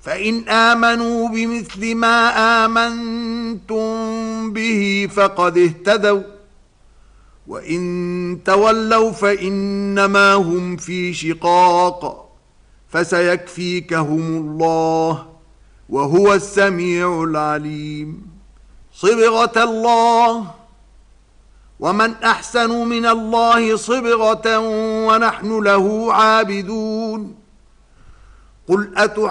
فإن آمنوا بمثل ما آمنتم به فقد اهتدوا وإن تولوا فإنما هم في شقاق فسيكفيكهم الله وهو السميع العليم. صبغة الله ومن أحسن من الله صبغة ونحن له عابدون. قل